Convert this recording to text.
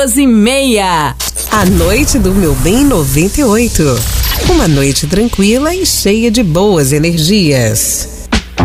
2h30. A noite do Meu Bem 98. Uma noite tranquila e cheia de boas energias.